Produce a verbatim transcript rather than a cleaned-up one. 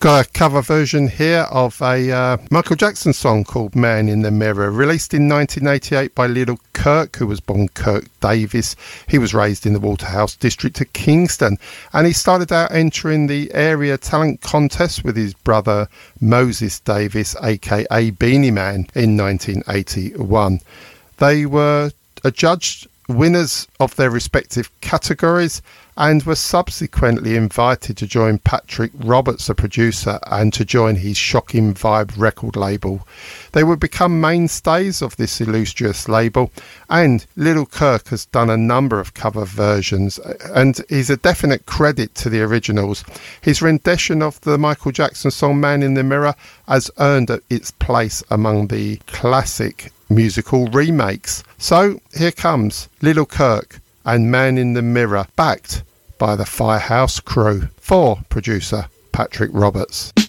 got a cover version here of a uh, Michael Jackson song called Man in the Mirror, released in nineteen eighty-eight by Little Kirk, who was born Kirk Davis. He was raised in the Waterhouse district of Kingston, and he started out entering the area talent contest with his brother Moses Davis, aka Beanie Man, in nineteen eighty-one. They were adjudged winners of their respective categories and were subsequently invited to join Patrick Roberts, a producer, and to join his Shocking Vibe record label. They would become mainstays of this illustrious label, and Little Kirk has done a number of cover versions and is a definite credit to the originals. His rendition of the Michael Jackson song Man in the Mirror has earned its place among the classic musical remakes. So here comes Little Kirk and Man in the Mirror, backed by the Firehouse Crew, for producer Patrick Roberts.